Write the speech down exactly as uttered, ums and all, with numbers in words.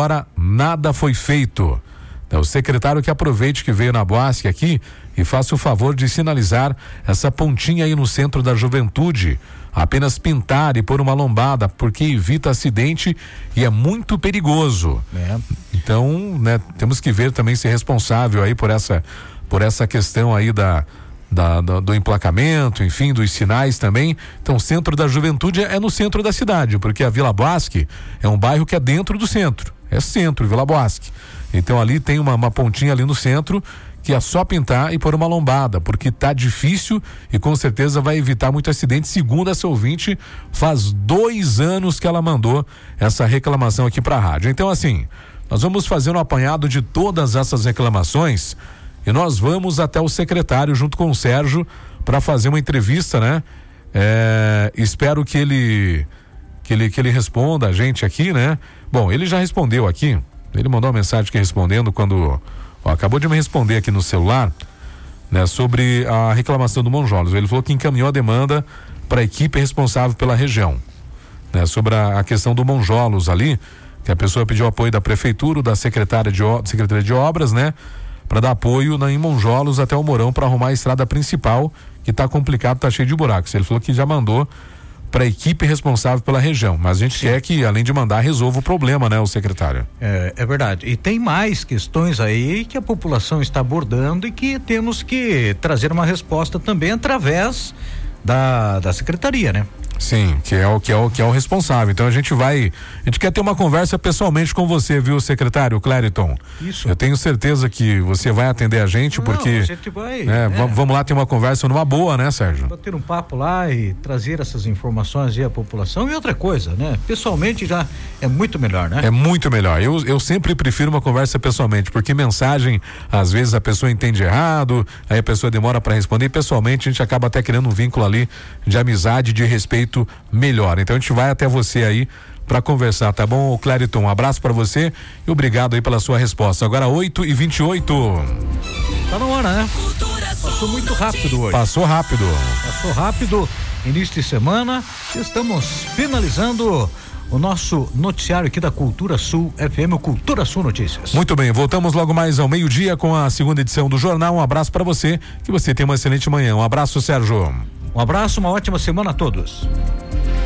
hora nada foi feito. O secretário que aproveite que veio na Boasque aqui e faça o favor de sinalizar essa pontinha aí no centro da Juventude. Apenas pintar e pôr uma lombada, porque evita acidente e é muito perigoso. É. Então, né, temos que ver também ser responsável aí por essa, por essa questão aí da, da, da, do emplacamento, enfim, dos sinais também. Então, o centro da Juventude é no centro da cidade, porque a Vila Boasque é um bairro que é dentro do centro. É centro, Vila Boasque. Então, ali tem uma, uma pontinha ali no centro que é só pintar e pôr uma lombada, porque tá difícil e com certeza vai evitar muito acidente. Segundo essa ouvinte, faz dois anos que ela mandou essa reclamação aqui para a rádio. Então, assim, nós vamos fazer um apanhado de todas essas reclamações e nós vamos até o secretário junto com o Sérgio para fazer uma entrevista, né? É, espero que ele, que ele que ele responda a gente aqui, né? Bom, ele já respondeu aqui, ele mandou uma mensagem aqui respondendo quando... Ó, acabou de me responder aqui no celular, né, sobre a reclamação do Monjolos. Ele falou que encaminhou a demanda para a equipe responsável pela região, né, sobre a, a questão do Monjolos ali, que a pessoa pediu apoio da prefeitura, da secretária de, secretaria de obras, né, para dar apoio na, em Monjolos até o Mourão para arrumar a estrada principal, que está complicado, está cheio de buracos. Ele falou que já mandou para a equipe responsável pela região, mas a gente Sim. quer que, além de mandar, resolva o problema, né, o secretário? É, é verdade, e tem mais questões aí que a população está abordando e que temos que trazer uma resposta também através da, da secretaria, né? Sim, que é o que é o que é o responsável. Então a gente vai, a gente quer ter uma conversa pessoalmente com você, viu, secretário Clériton? Isso. Eu tenho certeza que você vai atender a gente. Não, porque a gente vai, né, é. Vamos lá ter uma conversa numa boa, né, Sérgio? Bater um papo lá e trazer essas informações aí à população. E outra coisa, né? Pessoalmente já é muito melhor, né? É muito melhor. Eu, eu sempre prefiro uma conversa pessoalmente, porque mensagem, às vezes a pessoa entende errado, aí a pessoa demora para responder, e pessoalmente a gente acaba até criando um vínculo ali de amizade, de respeito melhor. Então a gente vai até você aí para conversar, tá bom, Clériton? Um abraço para você e obrigado aí pela sua resposta. Agora oito e vinte e oito. Tá na hora, né? Passou muito rápido hoje. Passou rápido. Passou rápido. Início de semana. Estamos finalizando o nosso noticiário aqui da Cultura Sul F M, o Cultura Sul Notícias. Muito bem, voltamos logo mais ao meio-dia com a segunda edição do jornal. Um abraço para você, que você tenha uma excelente manhã. Um abraço, Sérgio. Um abraço, uma ótima semana a todos.